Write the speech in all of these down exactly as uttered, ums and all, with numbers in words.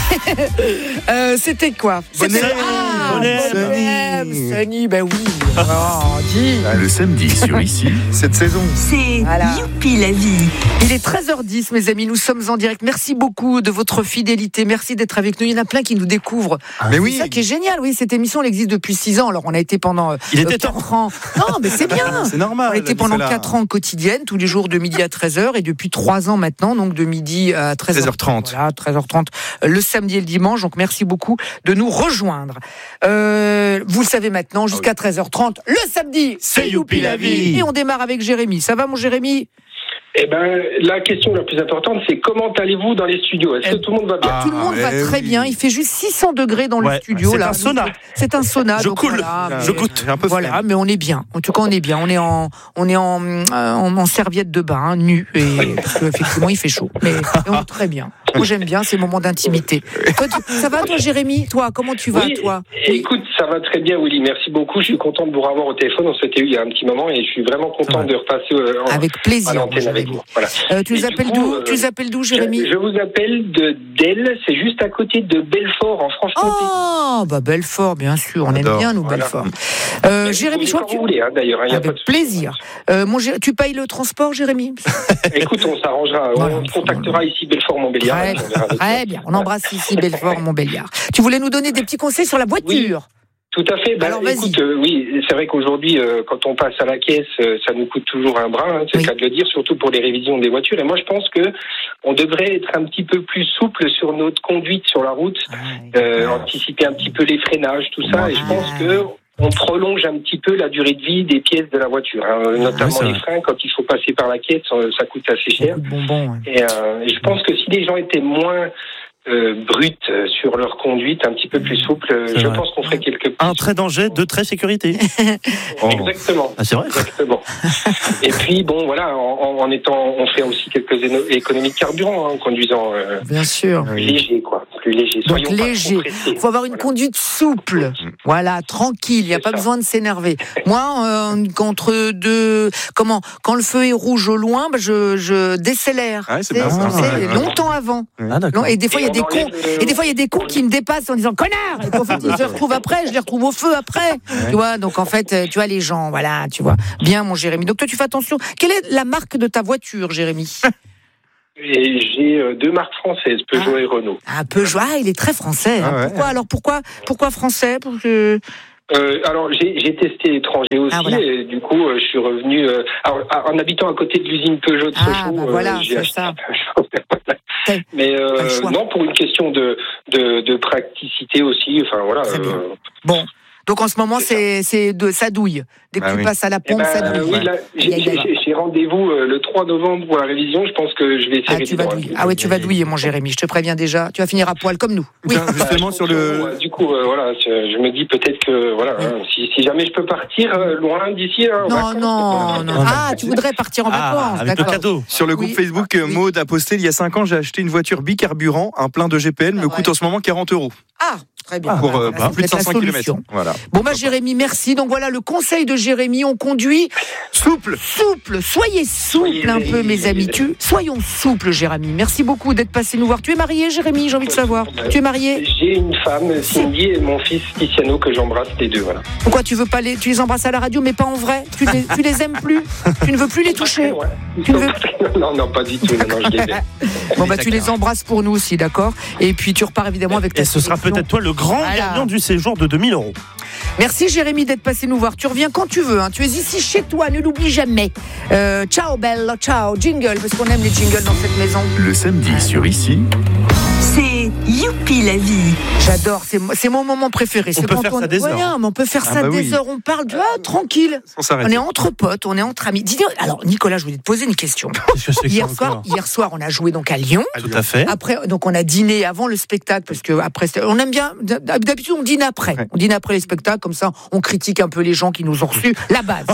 euh, C'était quoi? Bonnet. C'était... Ah, Bonnet. Bonnet. Sunny, ben oui. Oh, dis. Le samedi sur Ici, cette saison. C'est Voilà. Youpi la vie. Il est treize heures dix, mes amis, nous sommes en direct. Merci beaucoup de votre fidélité, merci d'être avec nous. Il y en a plein qui nous découvrent. Mais C'est oui. ça qui est génial, oui, cette émission, elle existe depuis six ans. Alors, on a été pendant euh, Il était quatre ans. Non, mais c'est bien. C'est normal. On a été pendant quatre ans quotidienne, tous les jours de midi à treize heures, et depuis trois ans maintenant, donc de midi à treize heures trente. treize heures trente. Voilà, treize heures trente, le samedi et le dimanche. Donc, merci beaucoup de nous rejoindre. Euh, vous le savez maintenant, jusqu'à treize heures trente, le samedi, C'est Youpi la vie. Et on démarre avec Jérémy. Ça va, mon Jérémy? Eh ben, la question la plus importante, c'est comment allez-vous dans les studios? Est-ce que tout le monde va bien? Ah, Tout le monde va eh très oui. bien. Il fait juste six cents degrés dans le Ouais, studio. c'est là. un sauna. C'est un sauna. Je donc coule, voilà, je mais- goûte. J'ai un peu Voilà, flemme. mais on est bien. En tout cas, on est bien. On est en, on est en, euh, en, en serviette de bain, hein, nu, et parce qu'effectivement, il fait chaud. Mais et on est très bien. Moi, j'aime bien ces moments d'intimité. Toi, tu- ça va, toi, Jérémy? Toi, comment tu vas, Oui, toi? écoute, ça va très bien, Willy. Merci beaucoup. Je suis content de vous revoir au téléphone. On s'était eu il y a un petit moment et je suis vraiment content Ouais. de repasser euh, en, Avec à plaisir, mon l'antenne avec Jérémy. vous. Voilà. Euh, tu Et nous du appelles coup, d'où? euh, Tu nous appelles d'où, Je, Jérémy? je vous appelle de Delle. C'est juste à côté de Belfort, en Franche-Comté. Oh, bah Belfort, bien sûr. On aime J'adore. bien, nous, Voilà. Belfort. Euh, Vous Jérémy, pouvez je crois quand que tu... vous voulez, hein, d'ailleurs. Il y a pas Avec de souci. plaisir. Euh, mon Gé- Tu payes le transport, Jérémy? Écoute, on s'arrangera. Voilà. On contactera ici Belfort-Montbéliard. Très, On verra avec très ça. bien. On embrasse ici Belfort, Montbéliard. Tu voulais nous donner des petits conseils sur la voiture? Tout à fait. Ben, Alors, vas-y. écoute, euh, oui, c'est vrai qu'aujourd'hui, euh, quand on passe à la caisse, euh, ça nous coûte toujours un bras, hein, c'est Oui. le cas de le dire, surtout pour les révisions des voitures. Et moi, je pense que on devrait être un petit peu plus souple sur notre conduite sur la route, euh, anticiper un petit peu les freinages, tout ça. Et je pense que on prolonge un petit peu la durée de vie des pièces de la voiture, hein, notamment c'est les vrai. freins. Quand il faut passer par la caisse, euh, ça coûte assez cher. Beaucoup de bonbons. ouais. Et, euh, et je pense que si les gens étaient moins euh, bruts euh, sur leur conduite, un petit peu plus souples, euh, C'est je vrai. pense qu'on ferait quelque chose. Un trait danger, deux traits sécurité. Oh. Exactement. Ah, c'est vrai. Exactement. Et puis bon, voilà, en, en étant, on fait aussi quelques éno- économies de carburant hein, en conduisant euh, Bien sûr. plus léger, quoi, plus léger. Donc Soyons pas léger. trop pressés. Il faut avoir une Voilà. conduite souple. Voilà, tranquille. Il n'y a C'est pas ça. besoin de s'énerver. Moi, euh, contre deux, comment, quand le feu est rouge au loin, bah, je, je décélère. Ah ouais, c'est Tu sais, bien tu ça. sais, Ouais. longtemps avant. Ah, d'accord. Non, et des fois, il y a Et des on cons. enlève le- Et des fois, il y a des cons qui me dépassent en disant connard. Et puis, en fait, ils se retrouvent après. Je les retrouve au feu après. Tu vois. Donc en fait, euh, tu vois les gens. Voilà. Tu vois. Bien, mon Jérémy. Donc toi, tu fais attention. Quelle est la marque de ta voiture, Jérémy? Et j'ai euh, deux marques françaises, Peugeot Ah. et Renault. Un Peugeot. Ah, il est très français. hein. Ah ouais. Pourquoi alors? Pourquoi Pourquoi français? Parce que Euh, alors j'ai, j'ai testé l'étranger aussi, Ah, voilà. et du coup euh, je suis revenu. Euh, alors, à- en habitant à côté de l'usine Peugeot de Ah, Sochaux, bah voilà, j'ai c'est acheté ça. un Peugeot. T'as- Mais euh, Pas le choix. non, pour une question de de, de praticité aussi. Enfin voilà. Très bien. euh, Bon. Donc en ce moment, C'est c'est, c'est de, ça douille. Dès que Bah tu oui. passes à la Eh pompe, ben, ça douille. oui, là, j'ai, Aïe, aïe, aïe. j'ai- j'ai rendez-vous euh, le trois novembre pour la révision. Je pense que je vais essayer Ah, tu vas douiller. Ah ouais, tu vas douiller, mon Jérémy. Je te préviens déjà. Tu vas finir à poil comme nous. Oui. Tiens, justement sur le. Du coup, euh, voilà, je, je me dis peut-être que voilà, hein, si, si jamais je peux partir euh, loin d'ici. Hein, en Non, vacances, non, non. voilà. Ah, tu voudrais partir en Ah, vacances. avec le D'accord. cadeau. Sur le groupe Oui. Facebook, euh, Oui. Maud a posté il y a cinq ans, j'ai acheté une voiture bicarburant, un plein de G P L, Ah me ouais. coûte en ce moment quarante euros. Ah, très bien. Pour Voilà, euh, voilà, plus de c'est cinq cents peut-être la kilomètres. solution. Voilà. Bon, bah, Jérémy, merci. Donc voilà le conseil de Jérémy. On conduit Souple. souple. Soyez souple Soyez un peu, mes léger. amis. Tu... Soyons souples, Jérémy. Merci beaucoup d'être passé nous voir. Tu es marié, Jérémy? J'ai envie de savoir. Tu es marié? J'ai une femme, Cindy, et mon fils Tiziano que j'embrasse les deux. Voilà. Pourquoi tu veux pas les, tu les embrasses à la radio, mais pas en vrai? Tu les, tu les aimes plus? Tu ne veux plus les toucher? Ouais. Ils Tu sont veux- pas très- Non, non, pas du tout. Non, non, je les aime. Bon, bah, tu les embrasses pour nous aussi, d'accord? Et puis, tu repars évidemment avec ta Et ce sera sélection. peut-être toi le grand Voilà. gagnant du séjour de deux mille euros. Merci, Jérémy, d'être passé nous voir. Tu reviens quand tu veux, hein. Tu es ici chez toi, ne l'oublie jamais. Euh, ciao, bello, ciao. Jingle, parce qu'on aime les jingles dans cette maison. Le samedi sur Ici, C'est Youpi la vie. J'adore, c'est, c'est mon moment préféré. On C'est peut quand faire on... ça des Ouais, heures. mais on peut faire Ah ça bah des oui. heures. On parle de... ah, tranquille. sans s'arrêter. On est entre potes, on est entre amis. Dis-donc, alors, Nicolas, je voulais te poser une question. Qu'est-ce que c'est que Hier ça soir, encore hier soir, on a joué donc à Lyon. Tout à fait. Après, donc on a dîné avant le spectacle parce que après, c'était- on aime bien. D'habitude, on dîne après. Ouais. On dîne après les spectacles, comme ça, on critique un peu les gens qui nous ont reçus. La base.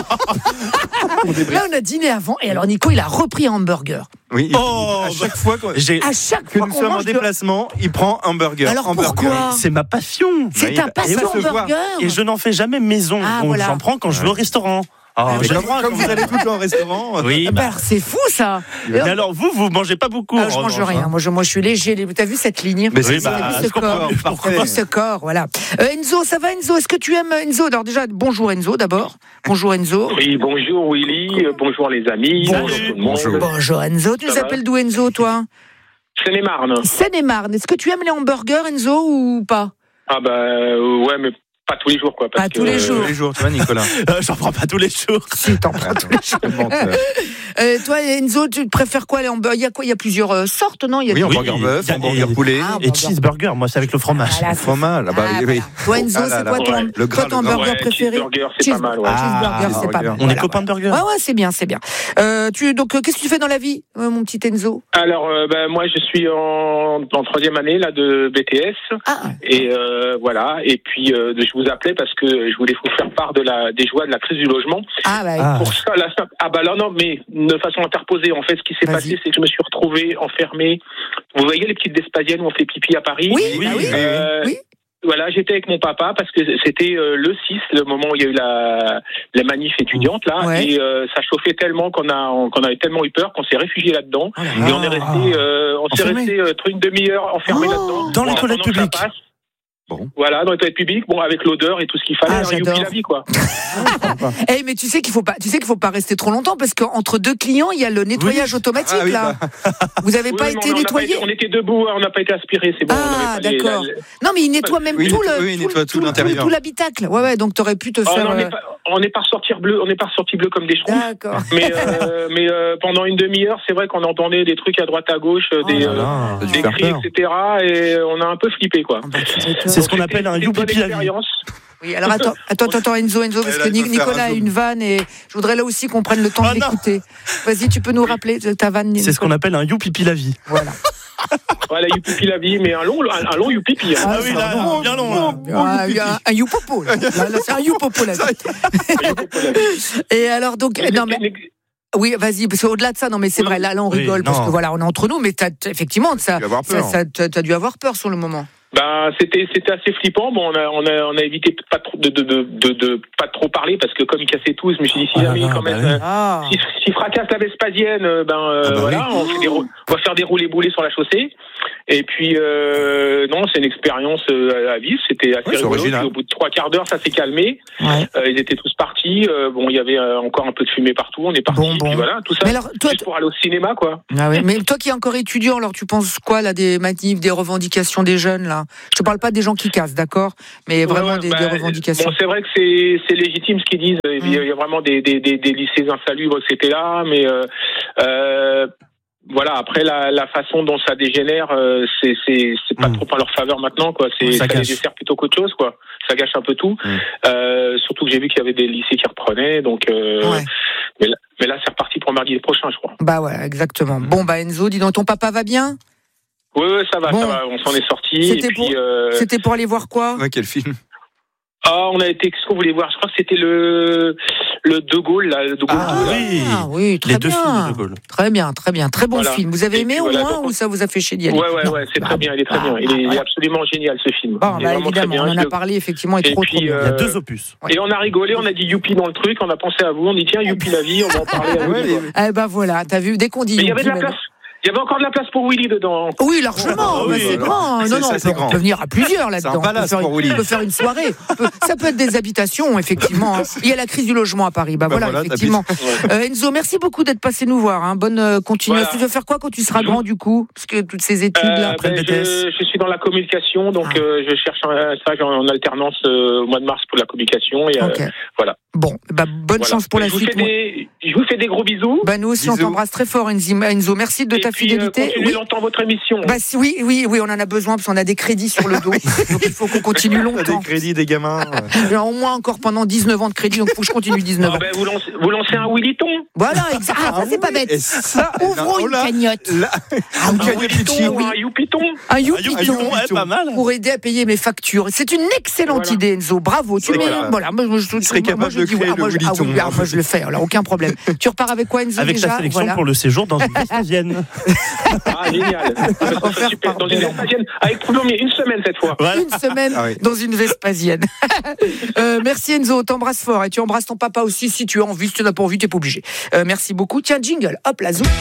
Là, on a dîné avant, et alors Nico, il a repris un hamburger. Oui, il- Oh, à chaque fois qu'on- J'ai- À chaque que fois nous qu'on sommes en mange de- déplacement, il prend un burger. Alors hamburger. pourquoi C'est ma passion. C'est Oui, ta bah, passion et on se voit. hamburger. Et je n'en fais jamais maison. Ah, Donc voilà. j'en prends quand je vais au restaurant. Ah, Mais j'ai comme, froid, comme quand vous même. allez tout le temps au restaurant. Oui, Ah bah. bah, c'est fou ça. Mais alors, vous, vous mangez pas beaucoup. Ah, en je mange revanche, rien. hein. Moi je, moi, je suis léger. T'as vu cette ligne? Mais Oui, c'est bah, T'as vu je ce comprends corps? mieux. Parfait. T'as vu ce corps, voilà. Euh, Enzo, ça va Enzo? Est-ce que tu aimes Enzo? Alors déjà, bonjour Enzo d'abord. Bonjour Enzo. Oui, bonjour Willy, euh, bonjour les amis, Salut. bonjour tout le monde. Bonjour. Bonjour Enzo. Tu Ça nous va appelles d'où Enzo, toi? Seine-et-Marne. Seine-et-Marne. Est-ce que tu aimes les hamburgers Enzo ou pas? Ah bah euh, ouais, mais pas tous les jours quoi. Parce Pas tous les que, jours. Tous les jours, tu vois, Nicolas. Euh, J'en prends pas tous les jours. Si, t'en prends tous les jours. Tellement, euh, Euh, toi, Enzo, tu préfères quoi les hamburgers? Il y a quoi? Il y a plusieurs euh, sortes, non? Il y a Oui, des- hamburger Oui, bœuf, il y a- hamburger et- poulet. Ah, Et cheeseburger, moi, c'est avec le fromage. Voilà, Au fromage. Ah bah, Ah, oui, voilà. oui. Toi, Enzo, Ah là c'est là, quoi ton, ouais. Le gras, toi, ton le gras. hamburger Ouais, préféré? cheeseburger, c'est pas mal, ouais. Cheeseburger, c'est pas burger. mal. On est Voilà, copains de burger. Ouais, ouais, c'est bien, c'est bien. Euh, tu, donc, euh, qu'est-ce que tu fais dans la vie, euh, mon petit Enzo? Alors euh, bah, moi je suis en, en troisième année là de B T S Ah, et euh, voilà et puis euh, je vous appelais parce que je voulais vous faire part de la des joies de la crise du logement. ah, bah, Ah. Pour ça là ça, ah bah là non mais de façon interposée en fait ce qui s'est Vas-y. passé c'est que je me suis retrouvé enfermé. Vous voyez les petites Vespasiennes où on fait pipi à Paris? oui, Oui, bah oui, oui, Euh, oui. Voilà, j'étais avec mon papa parce que c'était euh, le six, le moment où il y a eu la, la manif étudiante là, Ouais. et euh, ça chauffait tellement qu'on a on- qu'on avait tellement eu peur qu'on s'est réfugié là-dedans. Oh là là. Et on est resté, euh, on s'est Enfermé. resté euh, une demi-heure enfermé Oh. là-dedans. Dans les Pendant toilettes que ça publiques. passe. Bon. Voilà, dans les toilettes publiques, bon, avec l'odeur et tout ce qu'il fallait, Ah, hein, youpi j'adore. la vie, quoi. Eh, mais tu sais qu'il faut pas, tu sais qu'il faut pas rester trop longtemps parce qu'entre deux clients, il y a le nettoyage automatique Ah oui, là. Vous avez Oui, pas mais été on, on a nettoyé? été- on était debout, on n'a pas été aspiré, c'est bon. Ah, on avait pas les- d'accord. la- la- Non, mais il nettoie même Oui, tout il- le, oui, il nettoie tout le- l'intérieur. tout l'habitacle. Ouais, ouais. Donc t'aurais pu te Oh, faire. non, on euh, n'est pas, on n'est pas ressorti bleu, on n'est pas ressorti bleu comme des schtroumpfs. D'accord. Mais, euh, mais euh, pendant une demi-heure, c'est vrai qu'on entendait des trucs à droite à gauche, euh, Oh des, là euh, là. Ça a dû des faire cris, peur. et cetera. Et on a un peu flippé, quoi. Ah, bah, tu m'étonnes. C'est ce qu'on C'était- appelle un c'était une bonne youpi la vie. expérience. Oui, alors attends, attends, attends, Enzo, Enzo, parce Et là, que il faut Ni- faire Nicolas un a zoom. une vanne et je voudrais là aussi qu'on prenne le temps Oh de non. l'écouter. Vas-y, tu peux nous rappeler ta vanne, C'est ce qu'on Nicolas. appelle un youpipi la vie. Voilà. Voilà, youpipi la vie, mais un long, un, un long youpipi. Hein. Ah, Ah oui, ça là, va. bien long. Là. Ah, il y a un, un youpopo, là. Là, là, c'est un youpopo, là. Et alors, donc, non, mais. Oui, vas-y, parce qu'au-delà de ça, non, mais c'est Oui. vrai, là, là, on Oui, rigole, parce non. que voilà, on est entre nous, mais t'as, t'as- effectivement, ça, Tu vas avoir ça, peur. ça- t'as, t'as dû avoir peur sur le moment. Ben, c'était c'était assez flippant. Bon, on a on a on a évité de pas trop de de de, de, de pas trop parler parce que comme ils cassaient tous, je me suis dit si Ah là jamais là, quand bah même oui. euh, Ah. si s'ils fracassent la Vespasienne, euh, ben euh, Ah bah voilà, on, fait des rou- on va faire des roulés boulés sur la chaussée. Et puis euh, non, c'est une expérience euh, à vivre. C'était assez Oui, c'est rigolo. original. Puis au bout de trois quarts d'heure, ça s'est calmé. Ouais. Euh, ils étaient tous partis. Euh, bon, il y avait euh, encore un peu de fumée partout. On est parti. Bon, bon. Puis voilà, tout ça. Mais alors, toi, juste pour aller au cinéma, quoi. Ah ouais, mais toi qui es encore étudiant, alors tu penses quoi là des manifs, des revendications des jeunes là? Je te parle pas des gens qui cassent, d'accord, mais vraiment Ouais, ouais, des, bah, des revendications. Bon, c'est vrai que c'est c'est légitime ce qu'ils disent. Il y a- il y a vraiment des des des, des lycées insalubres, et cetera. Mais euh, euh, voilà, après la, la façon dont ça dégénère, euh, c'est c'est c'est pas Mm. trop en leur faveur maintenant, quoi. C'est Ça ça, les gâche. dessert plutôt qu'autre chose, quoi. Ça gâche un peu tout. Mm. Euh, surtout que j'ai vu qu'il y avait des lycées qui reprenaient, donc. Euh, Ouais. mais, là, mais là, c'est reparti pour mardi prochain, je crois. Bah ouais, exactement. Bon bah Enzo, dis donc, ton papa va bien? Oui, ouais, ça va, Bon. ça va. On s'en est sorti. C'était Et puis, pour- euh, C'était pour aller voir quoi? Ouais, quel film. ah, on a été. Qu'est-ce qu'on voulait voir? Je crois que c'était le le De Gaulle, là, le De Gaulle Ah deux, là. oui. Ah oui, très Les deux bien. films de Gaulle. Très bien, très bien, très bon Voilà. film. Vous avez Et aimé puis au voilà, moins donc- ou ça vous a fait chier d'y aller? Ouais, ouais, Non. ouais, c'est Ah, très bien, il est très ah, bien. Il est, il est voilà. absolument génial, ce film. Bon, Il est bah vraiment très évidemment, bien. on en Je a le- parlé, effectivement, il est Et trop puis, trop bien. Il y a Euh, deux opus. Et on a rigolé, on a dit youpi dans le truc, on a pensé à vous, on dit tiens, youpi la vie, on va en parler à vous. Ouais, quoi. Eh ben voilà, t'as vu, dès qu'on dit. Mais il y avait de la Youpi, place. Il y avait encore de la place pour Willy dedans. Oui, largement, Ah bah, oui, c'est alors, grand. c'est- Non, non, ça, on c'est peut, grand. on peut venir à plusieurs là-dedans. C'est un palace on peut faire pour une, Willy. on peut faire une soirée. On peut- ça peut être des habitations, effectivement. Il y a la crise du logement à Paris. Bah, Bah voilà, voilà, effectivement. Euh, Enzo, merci beaucoup d'être passé nous voir. Hein. Bonne euh, continuation. Voilà. Tu veux faire quoi quand tu seras grand du coup? Parce que toutes ces études là. Euh, après ben, le B T S. je, je suis dans la communication, donc Ah. euh, je cherche un stage en, en alternance euh, au mois de mars pour la communication. Et, euh, Ok. voilà. Bon, bah, bonne voilà. chance pour la je vous suite. fais des, je vous fais des gros bisous. Bah, nous aussi, on Bisous. t'embrasse très fort, Enzo. Enzo, merci de et ta puis, fidélité. Euh, continuez Oui. longtemps votre émission. Bah, si- oui, oui, oui, on en a besoin parce qu'on a des crédits sur le dos. Donc il faut qu'on continue T'as longtemps. des crédits, des gamins. J'ai au moins encore pendant dix-neuf ans de crédit, donc il faut que je continue dix-neuf Ah ans. ben, vous, lancez, vous lancez un Willyton. Voilà, exact. Ah, ça c'est pas bête. Et ça, Ouvrons oh une là, cagnotte. là, Ah, un oui, cagnotte Willyton, Litchi. oui. un youpiton. Un Ah, youpiton Youpiton, ouais, pas mal. pour aider à payer mes factures. C'est une excellente Voilà. idée, Enzo. Bravo. Tu C'est mets, clair. voilà. Moi, je, Tu serais moi, capable je de dit, ouais, secret, ah, moi, le je, ah oui, Williton. ah, moi, je le fais, alors aucun problème. Tu repars avec quoi, Enzo, Avec déjà la sélection Voilà. pour le séjour dans une Vespasienne. Ah, génial. Ça serait super. Dans une Vespasienne, avec Coulommiers, une semaine cette fois. Voilà. Une semaine Ah oui. dans une Vespasienne. euh, merci Enzo, t'embrasses fort et tu embrasses ton papa aussi si tu as envie, si tu n'as pas envie, t'es pas obligé. Euh, merci beaucoup. Tiens, jingle, hop, la zou.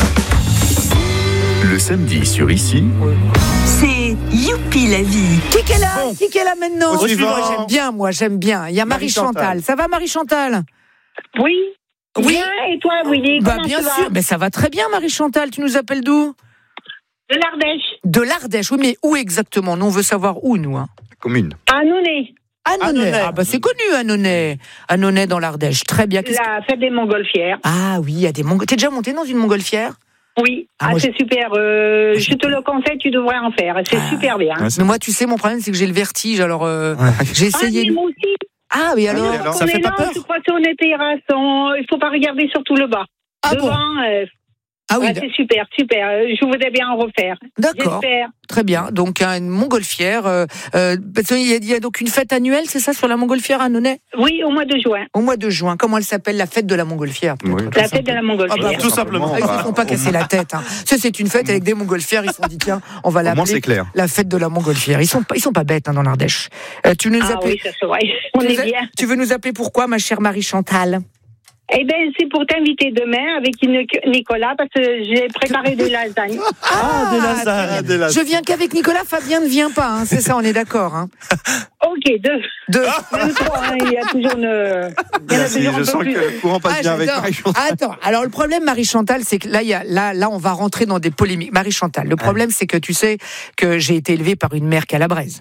Le samedi sur Ici, C'est Youpi la vie. Qui est là Bon. Qui est là maintenant Au suivant. Moi, j'aime bien, moi j'aime bien. Il y a Marie-Chantal. Marie-Chantal. Ça va Marie-Chantal? Oui. Oui. Bien, et toi, Willy, Bah comment bien tu vas? sûr, mais ça va très bien Marie-Chantal. Tu nous appelles d'où? De l'Ardèche. De l'Ardèche, oui, mais où exactement? Nous on veut savoir où, nous. Hein. Commune. À Annonay. Annonay. Annonay. Ah bah c'est connu Annonay. Annonay dans l'Ardèche. Très bien. Qu'est-ce que- La fête des Montgolfières. Ah oui, il y a des Mongol. T'es déjà monté dans une montgolfière? Oui. Ah, Ah, moi, c'est super. euh, Moi, je te le conseille, tu devrais en faire. C'est Ah. super bien. Ouais, c'est- Mais moi, tu sais, mon problème, c'est que j'ai le vertige. Alors, euh, j'ai Ah, essayé. mais moi aussi. Ah, oui, alors. Oui, alors. Ça on fait est pas là, peur? je crois qu'on est terrasse. On... Il faut pas regarder surtout le bas. Ah bon? Devant, euh, Ah oui, ouais, c'est super, super. Euh, Je voudrais bien en refaire. d'accord. J'espère. Très bien. Donc, hein, une montgolfière. Euh, euh, parce qu'il y, a- il y a donc une fête annuelle, c'est ça, sur la montgolfière à Annonay? Oui, au mois de juin. Au mois de juin. Comment elle s'appelle? La fête de la montgolfière. peut-être, Oui. tout La fête de la Montgolfière. Ah bah, Tout simplement. Ah, ils ne se font pas casser la tête. Hein. Ça, c'est une fête avec des montgolfières. Ils se sont dit, tiens, on va Au moins, l'appeler c'est clair. la fête de la montgolfière. Ils sont, pas- ils sont pas bêtes hein, dans l'Ardèche. Euh, tu nous Ah appelles. oui, ça se voit. On tu, est nous a- bien. tu veux nous appeler pourquoi, ma chère Marie-Chantal? Eh bien, c'est pour t'inviter demain avec une- Nicolas parce que j'ai préparé des lasagnes. Ah, des lasagnes. très bien. des lasagnes. Je viens qu'avec Nicolas, Fabien ne vient pas. Hein, c'est ça, on est d'accord. Hein. Ok, deux. De... Même trois, hein, il y a toujours une. Il y en a Merci, toujours un je peu sens plus. que le courant passe Ah, bien avec j'adore. Marie-Chantal. Attends, alors le problème, Marie-Chantal, c'est que là, il y a, là, là, on va rentrer dans des polémiques. Marie-Chantal, le problème, c'est que tu sais que j'ai été élevée par une mère calabraise.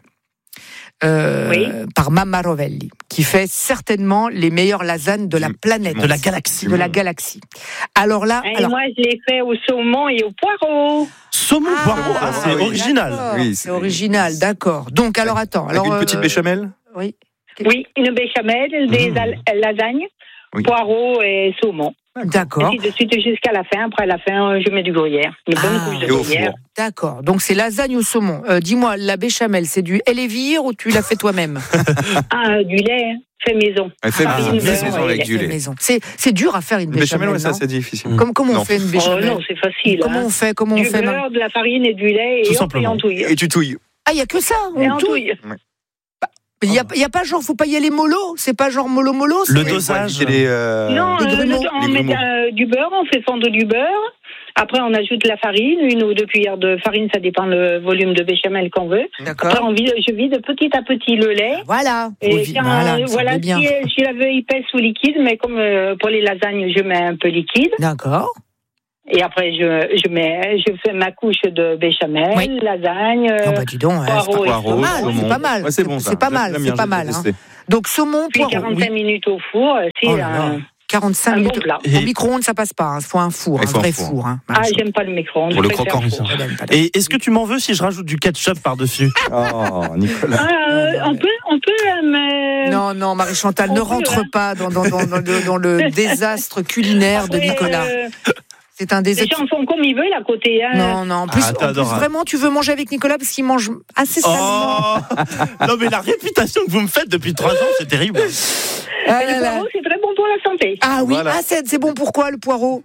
Euh, Oui. Par Mamma Rovelli, qui fait certainement les meilleures lasagnes de la Du- planète, du De la galaxie. de la galaxie. Alors là, Et alors, moi, je l'ai fait au saumon et au poireau. Saumon Ah, poireau, ah, c'est oui. original. d'accord, Oui, c'est c'est- original, d'accord. Donc alors attends, Avec alors une petite euh, béchamel. Oui. Oui, une béchamel, des Mmh. al- lasagnes, Oui. poireau et saumon. D'accord, Ainsi de suite jusqu'à la fin. Après la fin, je mets du gruyère. Une bonne Ah. couche de Et au gruyère. four. d'accord. Donc c'est lasagne au saumon. Euh, dis-moi, la béchamel, c'est du Elévir ou tu l'as fait toi-même? Ah, du lait, hein, fait maison. Elle fait Ah, maison, une fait maison, maison oui, avec lait. du Fait lait. maison. C'est c'est dur à faire une Une béchamel, béchamel. ouais, ça non c'est difficile. Comment, comment on Non. fait une Oh béchamel? non, c'est facile. Comment hein. on fait Comment on Du fait Marie beurre, de la farine et du lait Tout et on simplement. en touille. Et tu touilles. Ah, il y a que ça. Et On en touille. touille. Il y a, il y a pas genre, faut pas y aller mollo. C'est pas genre mollo mollo. c'est- Le Oui, dosage. faut éviter les, euh, Non, les euh, grumeaux. le- on Les met grumeaux. euh, du beurre, on fait fondre du beurre. Après, on ajoute la farine, une ou deux cuillères de farine, ça dépend le volume de béchamel qu'on veut. Après, D'accord. on vide, je vide petit à petit le lait. Voilà. Et Faut vi- quand, voilà, euh, ça voilà, va bien. si, si la veux épaisse ou liquide, mais comme euh, pour les lasagnes, je mets un peu liquide. D'accord. Et après, je, je mets, je fais ma couche de béchamel, Oui. lasagne, Ah euh, bah dis donc, ouais, c'est pas, poireau et Poireau, saumon. mal, saumon. c'est pas mal. Ouais, c'est bon ça. C'est pas mal, J'aime c'est bien, pas j'ai mal. déjà hein. testé. Donc saumon, puis poireau. quarante-cinq oui. minutes au four. C'est Oh là là. un, quarante-cinq un bon minutes. plat. Au Et- micro-ondes, ça passe pas. Il faut un four, Il un faut un vrai four. four. hein. Ah, j'aime pas le micro-ondes. Pour je le préfère croquant. four. Pas d'aime, pas d'aime. Et est-ce que tu m'en veux si je rajoute du ketchup par-dessus? Oh, Nicolas. Ah, euh, on peut, on peut, euh, mais... Non, non, Marie-Chantal, On ne peut, rentre hein. pas dans, dans, dans, dans le, dans le désastre culinaire de Après, Nicolas. euh, C'est un les désastre. gens font comme ils veulent à côté. Hein. Non, non, en plus, Ah, t'es en plus, adorable. vraiment, tu veux manger avec Nicolas parce qu'il mange assez salement. Oh Non mais la réputation que vous me faites depuis trois ans, c'est terrible. Ah, Et là, le là. poireau, c'est très bon pour la santé. Ah oui, Voilà. ah, c'est, c'est bon pourquoi le poireau?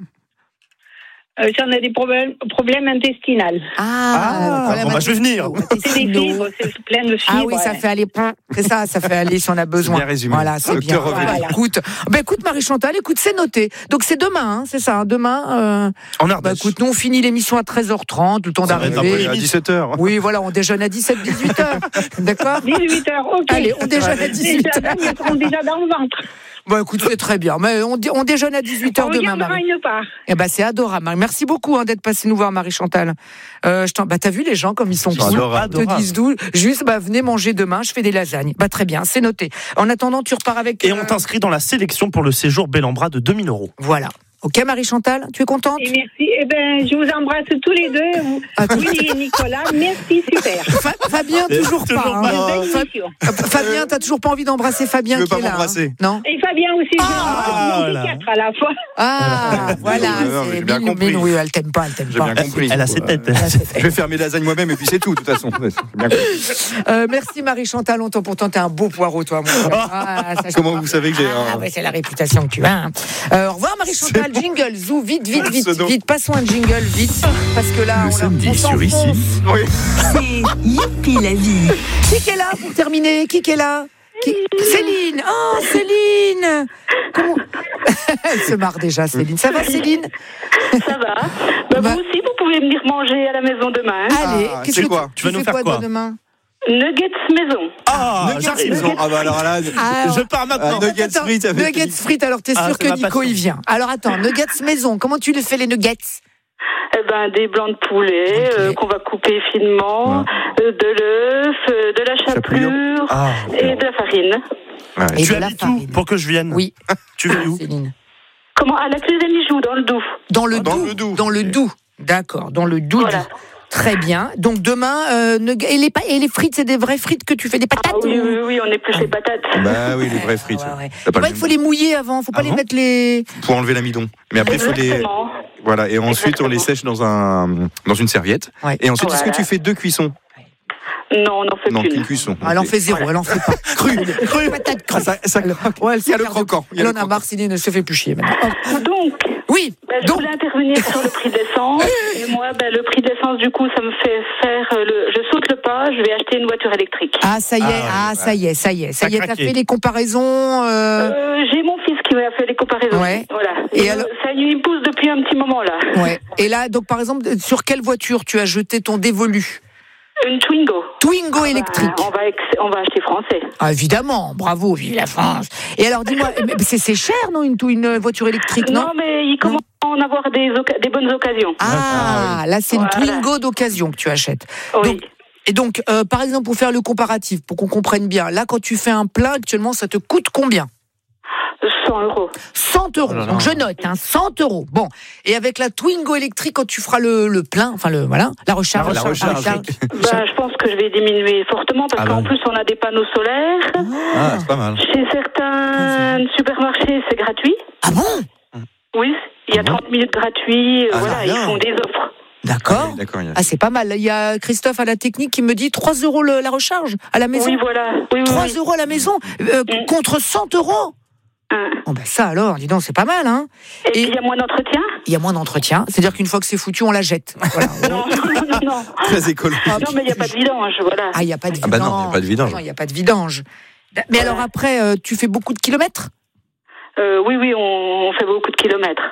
Euh, si on a des problèmes, problèmes intestinaux. Ah, Ah, bon, bah, je vais venir. C'est des fibres, c'est plein de fibres. Ah oui, ça ouais. fait aller. C'est ça, ça fait aller si on a besoin. bien résumé. Voilà, c'est bien. Docteur Voilà, Revelli. écoute, ben écoute Marie-Chantal, écoute, c'est noté. Donc c'est demain, hein, c'est ça. hein, Demain, euh, En bah Ardèche. écoute, nous on finit l'émission à treize heures trente, le temps Ça va être un peu d'arriver. À dix-sept heures. Oui, voilà, on déjeune à dix-sept dix-huit heures. D'accord. dix-huit heures, ok. Allez, on déjeune à Les dix-huit heures. lasagnes, elles seront déjà dans le ventre. Bon, écoute, c'est très bien. Mais on, dé- on déjeune à dix-huit heures On demain, regardera Marie. une part. Eh ben, c'est adorable, Marie. Merci beaucoup hein, d'être passé nous voir, Marie-Chantal. Euh, je t'en- bah, t'as vu les gens comme ils sont Ils sont cool. adorables. Ils te disent d'où. Juste, bah, venez manger demain. Je fais des lasagnes. Bah, très bien, c'est noté. En attendant, tu repars avec. Et euh, on t'inscrit dans la sélection pour le séjour Bel en Bras de deux mille euros. Voilà. Ok, Marie-Chantal, tu es contente? Et merci. Eh ben, je vous embrasse tous les deux. Vous, Ah, tout- Willy et Nicolas. Merci, super. Fa- Fabien, toujours pas. Toujours hein. pas. Belle Fa- émission. Fabien, t'as toujours pas envie d'embrasser Fabien Tu veux qui pas est là, m'embrasser hein. Non. Et Fabien aussi, je Ah, l'embrasse. On voilà. est quatre à la fois. Ah, voilà, Non, mais c'est j'ai bien Mine- compris. Mine, oui, elle t'aime pas, elle t'aime J'ai pas. bien compris. Elle a ses têtes. Elle a ses têtes. Je vais faire mes lasagnes moi-même et puis c'est tout, de toute façon. Ouais, j'ai bien compris. Euh, merci Marie-Chantal, longtemps pourtant t'es un beau poireau toi mon gars. Ah, ça, je Comment crois. vous savez que j'ai Ah un- ouais, c'est la réputation que tu as. hein. Euh, au revoir Marie-Chantal, C'est jingle, zou, vite, vite, vite, Ce nom. vite, passons un jingle, vite, parce que là, Le on, a- samedi on sur s'enfonce. Ici. Oui. C'est Youpi la vie. Qui est là pour terminer? Qui est là? Qui... Céline. Oh Céline. Comment... Elle se marre déjà Céline. Ça va Céline? Ça va. Bah, Bah- vous aussi, vous pouvez venir manger à la maison demain. hein. Allez, Ah, qu'est-ce c'est que quoi tu, Tu vas nous fais faire quoi, quoi toi, demain? Nuggets maison. Ah, Nuggets j'arrive. maison. Ah bah alors là, Ah, Je pars maintenant. Ah, Nuggets attends, frites avec Nuggets frites, alors t'es Ah, sûr c'est que ma Nico passion. il vient. Alors attends, nuggets maison, comment tu les fais les nuggets? Eh ben, des blancs de poulet Ok. euh, qu'on va couper finement, euh, de l'œuf, euh, de la Chapelure. chapelure Ah, et de la farine. Ouais. Et tu de la habites où farine. pour que je vienne? Oui, Tu vis où? Céline. Comment? À la clé des Mijoux, dans le Doubs. Dans le Dans doux. le Doubs. Dans le doux. D'accord, dans le doux. Voilà. Très bien. Donc demain, euh, nug- et, les pa- et les frites, c'est des vraies frites que tu fais, des patates Ah oui, ou- oui, oui, on est plus les patates. Bah oui, les vraies frites. Ouais, ouais. T'as pas Ouais, le il faut même- les mouiller avant, faut pas Ah les bon mettre les. Pour enlever l'amidon. Mais après, il faut les. Exactement. Voilà, et ensuite on les Exactement. sèche dans, un, dans une serviette. Ouais. Et ensuite, est-ce que Voilà. tu fais deux cuissons? Non, on n'en fait Non, qu'une. qu'une cuisson. Ah, elle en Ok. fait zéro, elle en fait pas. Cru, cru. Patate Ah, crue. ça, ça croque. Ouais, elle Il y a le sert de- croquant. Il y a Elle le en a croquant. marre, Céline ne se fait plus chier maintenant. Oh, Donc, oui, ben, je donc. voulais intervenir sur le prix de l'essence. Et moi, ben, le prix de l'essence, du coup, ça me fait faire euh, le. Je saute le pas, je vais acheter une voiture électrique. Ah, ça y est, Ah, ah, ça y est, ça y est, ça Ça y est, t'as craqué. fait les comparaisons. euh, Euh, J'ai mon fils qui m'a fait les comparaisons. Ouais. Voilà. Et Et alors- ça il me pousse depuis un petit moment là. Ouais. Et là, donc par exemple, sur quelle voiture tu as jeté ton dévolu? Une Twingo. Twingo Ah bah, électrique. on, va ex- on va acheter français. Ah, évidemment, bravo, vive la France. Et alors, dis-moi, mais c'est, c'est cher, non, une, une voiture électrique, non, Non, mais il commence à en avoir des, oca- des bonnes occasions. Ah, là, c'est une Voilà. Twingo d'occasion que tu achètes. Oui. Donc, et donc, euh, par exemple, pour faire le comparatif, pour qu'on comprenne bien, là, quand tu fais un plein, actuellement, ça te coûte combien? cent euros. cent euros. Oh là là. Donc, je note, hein, cent euros. Bon. Et avec la Twingo électrique, quand tu feras le, le plein, enfin, le, voilà, la recharge. La recharge. Ben, je pense que je vais diminuer fortement parce Ah qu'en bah. plus on a des panneaux solaires. Ah, c'est pas mal. Chez certains supermarchés, c'est gratuit. Ah bon? Oui, il y a Ah bon trente minutes gratuits. euh, Ah, voilà, ils bien. font des offres. D'accord. Oui, D'accord. il y a- Ah, c'est pas mal. Il y a Christophe à la technique qui me dit trois euros le- la recharge à la maison. Oui, voilà. Oui, oui, trois oui. euros à la maison euh, Mm. contre cent euros. Hein. Oh ben ça alors, dis donc, c'est pas mal, hein. Et, Et- puis il y a moins d'entretien. Il y a moins d'entretien, c'est-à-dire qu'une fois que c'est foutu, on la jette. Voilà. Non, non, non, non. Très écologique. Non, mais il n'y a pas de vidange, voilà. Ah, il n'y a pas de Ah vidange. bah non, il y a pas de vidange. Non, il n'y a pas de vidange. Mais alors après, euh, tu fais beaucoup de kilomètres? Euh, oui, oui, on, on fait beaucoup de kilomètres.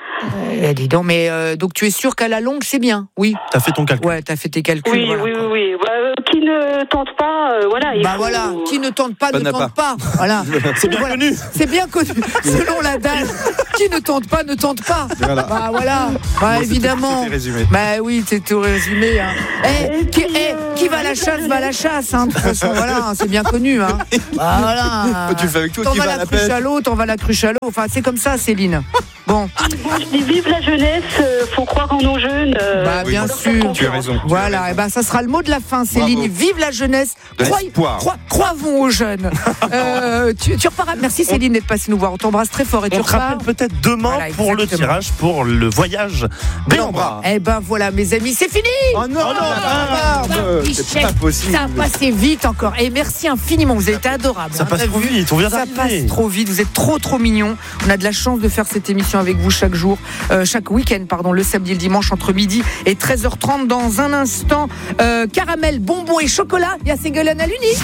Eh, dis donc, mais euh, donc tu es sûr qu'à la longue, c'est bien? Oui. T'as fait ton calcul. Ouais, t'as fait tes calculs. Oui, voilà, oui, quoi. oui, oui. Bah, euh, qui ne tente pas, euh, voilà. il Bah faut- voilà, qui ne tente pas Pas ne n'a tente pas. Voilà. C'est bien Voilà. connu. C'est bien connu. Selon l'adage, qui ne tente pas ne tente pas. Voilà. Bah voilà. Bah Bon, c'est évidemment. tout- tout est résumé. Bah oui, c'est tout résumé. Hein. Eh, Et qui, puis, eh, euh, qui va à la chasse va à la chasse. Hein. De toute façon, voilà, hein, c'est bien connu. Hein. Bah, voilà. Tu le fais avec toi T'en qui vas va à à la la cruche pêche. à l'eau, t'en vas à la cruche à l'eau. Enfin, c'est comme ça, Céline. Bon, Moi, je dis vive la jeunesse, euh, faut croire en nos jeunes. euh, bah faut bien leur faire sûr. confiance. Tu as raison. tu as Voilà, raison. et ben ça sera le mot de la fin, Céline. Bravo. Vive la jeunesse. De Croyez- l'espoir. croi- croivons aux jeunes. Euh, tu, tu repars. à- Merci Céline d'être passée nous voir. On t'embrasse très fort et tu On te repars. rappelle peut-être demain Voilà, pour le exactement. tirage pour le voyage Béambra. Eh ben voilà, mes amis, c'est fini. Oh non, Oh non, la barbe. Michel, C'est pas possible. Ça a passé vite encore. Et merci infiniment. Vous avez été adorables. Ça hein, passe t'as trop vu vite, on vient Ça d'arriver. passe trop vite. Vous êtes trop trop mignons. On a de la chance de faire cette émission avec vous chaque jour, euh, chaque week-end, pardon, le samedi et le dimanche entre midi et treize heures trente. Dans un instant, euh, caramel, bonbons et chocolat. Il y a Ségolène à l'Uni.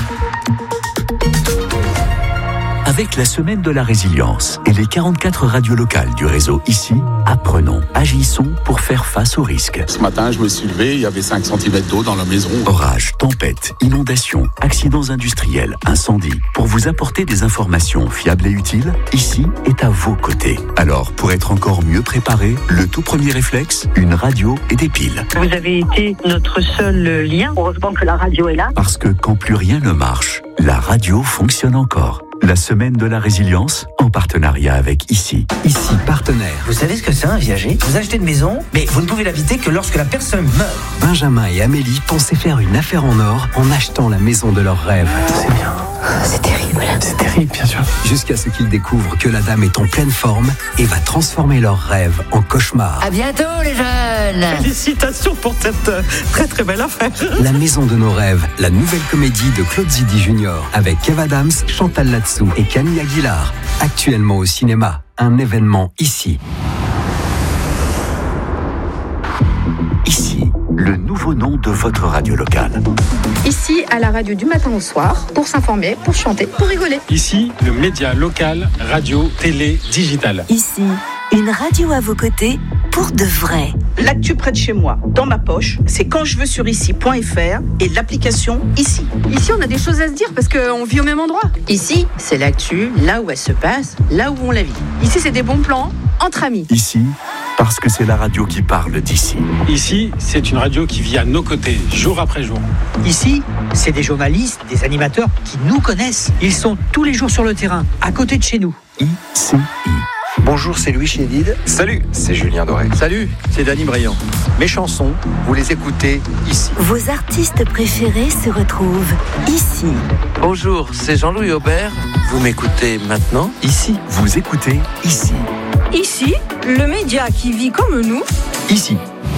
Avec la semaine de la résilience et les quarante-quatre radios locales du réseau Ici, apprenons, agissons pour faire face aux risques. Ce matin, je me suis levé, il y avait cinq centimètres d'eau dans la maison. Orages, tempêtes, inondations, accidents industriels, incendies. Pour vous apporter des informations fiables et utiles, Ici est à vos côtés. Alors, pour être encore mieux préparé, le tout premier réflexe, une radio et des piles. Vous avez été notre seul lien. Heureusement que la radio est là. Parce que quand plus rien ne marche, la radio fonctionne encore. La semaine de la résilience en partenariat avec Ici. Ici, partenaire. Vous savez ce que c'est un viager ? Vous achetez une maison, mais vous ne pouvez l'habiter que lorsque la personne meurt. Benjamin et Amélie pensaient faire une affaire en or en achetant la maison de leurs rêves. C'est bien. C'est terrible. C'est terrible, bien sûr. Jusqu'à ce qu'ils découvrent que la dame est en pleine forme et va transformer leurs rêves en cauchemars. À bientôt, les jeunes. Félicitations pour cette euh, très très belle affaire. La maison de nos rêves, la nouvelle comédie de Claude Zidi Junior avec Kev Adams, Chantal Latsou et Camille Aguilar. Actuellement au cinéma, un événement Ici. Ici, le nouveau nom de votre radio locale. Ici, à la radio du matin au soir, pour s'informer, pour chanter, pour rigoler. Ici, le média local, radio, télé, digital. Ici, une radio à vos côtés pour de vrai. L'actu près de chez moi, dans ma poche, c'est quand je veux sur ici point f r et l'application Ici. Ici, on a des choses à se dire parce qu'on vit au même endroit. Ici, c'est l'actu, là où elle se passe, là où on la vit. Ici, c'est des bons plans entre amis. Ici, parce que c'est la radio qui parle d'ici. Ici, c'est une radio qui vit à nos côtés, jour après jour. Ici, c'est des journalistes, des animateurs qui nous connaissent. Ils sont tous les jours sur le terrain, à côté de chez nous. Ici. Bonjour, c'est Louis Chédid. Salut, c'est Julien Doré. Salut, c'est Dany Briand. Mes chansons, vous les écoutez ici. Vos artistes préférés se retrouvent ici. Bonjour, c'est Jean-Louis Aubert. Vous m'écoutez maintenant ici. Vous écoutez ici. Ici, le média qui vit comme nous. Ici.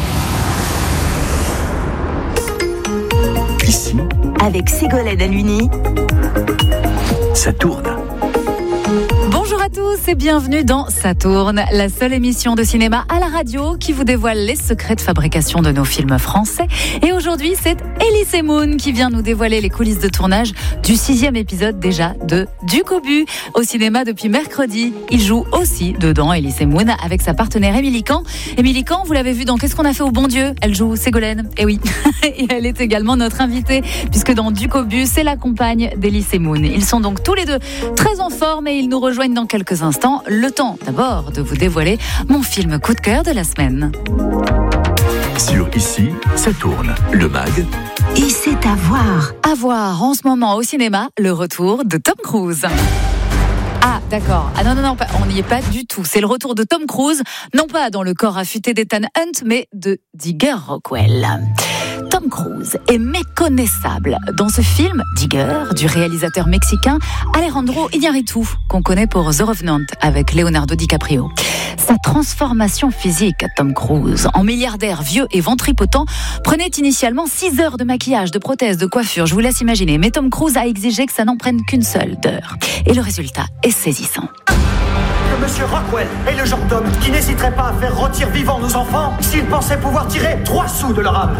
Ici. Avec Ségolène Aluni. Ça tourne. Bonjour à tous et bienvenue dans Ça tourne, la seule émission de cinéma à la radio qui vous dévoile les secrets de fabrication de nos films français. Et aujourd'hui, c'est Elise Moon qui vient nous dévoiler les coulisses de tournage du sixième épisode déjà de Duc au but au cinéma depuis mercredi. Il joue aussi dedans, Elise Moon, avec sa partenaire Émilie Kahn. Émilie Kahn, vous l'avez vu dans Qu'est-ce qu'on a fait au bon Dieu ? Elle joue Ségolène, et oui. Et elle est également notre invitée, puisque dans Duc au but, c'est la compagne d'Elise Moon. Ils sont donc tous les deux très en forme et ils nous rejoignent dans quelques instants. Le temps d'abord de vous dévoiler mon film coup de cœur de la semaine. Sur Ici, ça tourne. Le mag. Et c'est à voir. À voir en ce moment au cinéma, le retour de Tom Cruise. Ah, d'accord. Ah non, non, non, on n'y est pas du tout. C'est le retour de Tom Cruise, non pas dans le corps affûté d'Ethan Hunt, mais de Digger Rockwell. Tom Cruise est méconnaissable dans ce film, Digger, du réalisateur mexicain Alejandro Iñárritu, qu'on connaît pour The Revenant avec Leonardo DiCaprio. Sa transformation physique à Tom Cruise, en milliardaire vieux et ventripotent, prenait initialement six heures de maquillage, de prothèses, de coiffure, je vous laisse imaginer. Mais Tom Cruise a exigé que ça n'en prenne qu'une seule d'heure. Et le résultat est saisissant. Monsieur Rockwell est le genre d'homme qui n'hésiterait pas à faire rôtir vivant nos enfants s'il pensait pouvoir tirer trois sous de leur âme.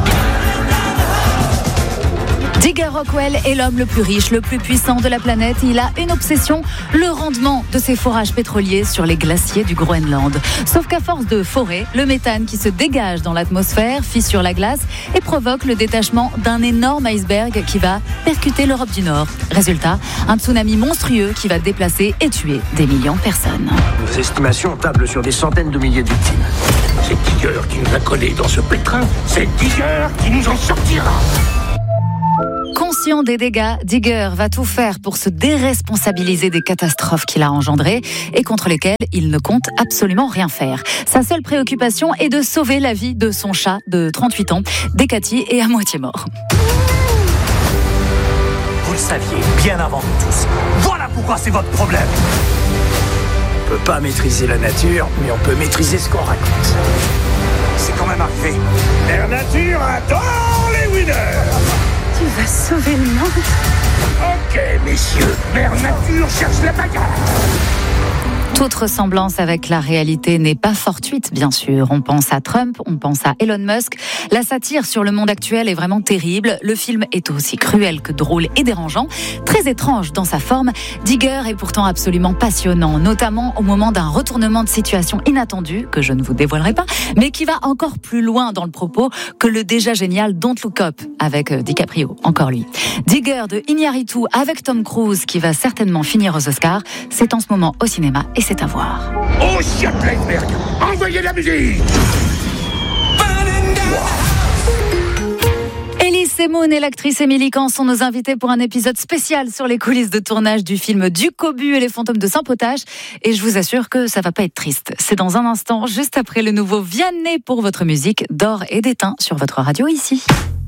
Digger Rockwell est l'homme le plus riche, le plus puissant de la planète. Il a une obsession, le rendement de ses forages pétroliers sur les glaciers du Groenland. Sauf qu'à force de forer, le méthane qui se dégage dans l'atmosphère fissure la glace et provoque le détachement d'un énorme iceberg qui va percuter l'Europe du Nord. Résultat, un tsunami monstrueux qui va déplacer et tuer des millions de personnes. Nos estimations tablent sur des centaines de milliers de victimes. C'est Digger qui nous a collés dans ce pétrin. C'est Digger qui nous en sortira. Conscient des dégâts, Digger va tout faire pour se déresponsabiliser des catastrophes qu'il a engendrées et contre lesquelles il ne compte absolument rien faire. Sa seule préoccupation est de sauver la vie de son chat de trente-huit ans, Décati, est à moitié mort. Vous le saviez, bien avant nous tous. Voilà pourquoi c'est votre problème. On peut pas maîtriser la nature, mais on peut maîtriser ce qu'on raconte. C'est quand même arrivé. Mère Nature adore les winners. Tu vas sauver le monde. Ok, messieurs, Mère Nature cherche la bagarre. Toute ressemblance avec la réalité n'est pas fortuite, bien sûr. On pense à Trump, on pense à Elon Musk. La satire sur le monde actuel est vraiment terrible. Le film est aussi cruel que drôle et dérangeant. Très étrange dans sa forme, Digger est pourtant absolument passionnant, notamment au moment d'un retournement de situation inattendu, que je ne vous dévoilerai pas, mais qui va encore plus loin dans le propos que le déjà génial Don't Look Up, avec DiCaprio, encore lui. Digger de Iñárritu avec Tom Cruise, qui va certainement finir aux Oscars, c'est en ce moment au cinéma et c'est à voir. Oh, chien Kleinberg, envoyez la musique. Elise Moon et l'actrice Émilie Kahn sont nos invités pour un épisode spécial sur les coulisses de tournage du film Du Cobu et les fantômes de Saint-Potage. Et je vous assure que ça va pas être triste. C'est dans un instant, juste après le nouveau Vianney pour votre musique d'or et d'étain sur votre radio ici.